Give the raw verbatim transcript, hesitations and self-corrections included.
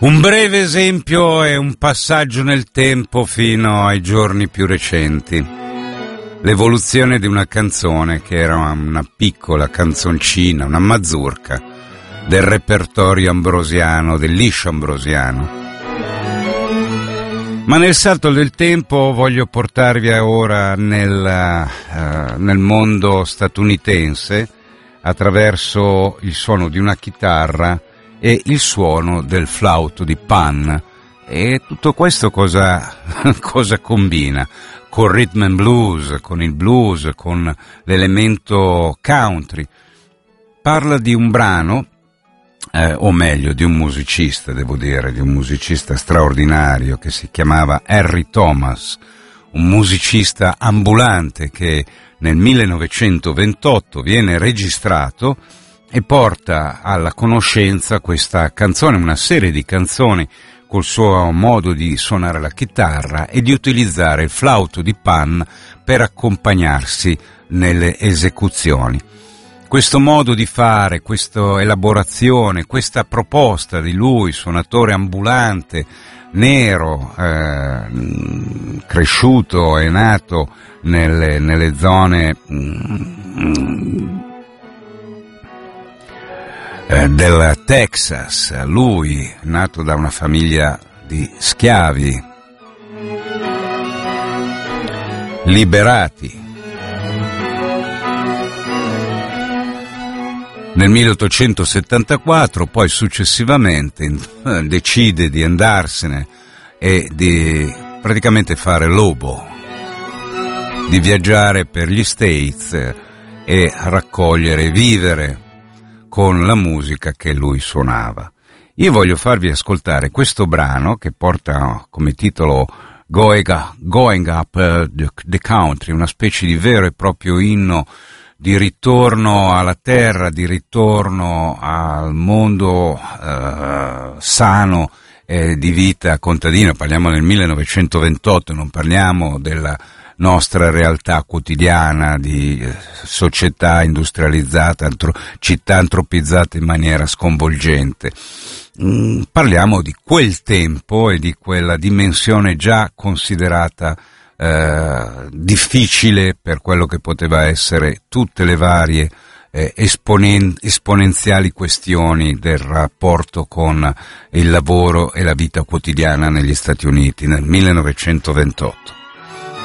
Un breve esempio e un passaggio nel tempo fino ai giorni più recenti. L'evoluzione di una canzone che era una piccola canzoncina, una mazurka del repertorio ambrosiano, del liscio ambrosiano. Ma nel salto del tempo voglio portarvi ora nel, uh, nel mondo statunitense attraverso il suono di una chitarra e il suono del flauto di Pan. E tutto questo cosa, cosa combina? Con rhythm and blues, con il blues, con l'elemento country. Parla di un brano, eh, o meglio di un musicista, devo dire, di un musicista straordinario che si chiamava Harry Thomas, un musicista ambulante che nel millenovecentoventotto viene registrato e porta alla conoscenza questa canzone, una serie di canzoni col suo modo di suonare la chitarra e di utilizzare il flauto di Pan per accompagnarsi nelle esecuzioni. Questo modo di fare, questa elaborazione, questa proposta di lui, suonatore ambulante, nero, eh, cresciuto e nato nelle, nelle zone mm, del Texas, lui nato da una famiglia di schiavi liberati. Nel milleottocentosettantaquattro poi successivamente decide di andarsene e di praticamente fare lobo, di viaggiare per gli States e raccogliere, vivere con la musica che lui suonava. Io voglio farvi ascoltare questo brano che porta come titolo Going, Going Up the, the Country, una specie di vero e proprio inno di ritorno alla terra, di ritorno al mondo eh, sano eh, di vita contadina. Parliamo del millenovecentoventotto, non parliamo della nostra realtà quotidiana di società industrializzata, antro, città antropizzate in maniera sconvolgente. Mm, parliamo di quel tempo e di quella dimensione già considerata eh, difficile per quello che poteva essere tutte le varie eh, esponen- esponenziali questioni del rapporto con il lavoro e la vita quotidiana negli Stati Uniti nel millenovecentoventotto.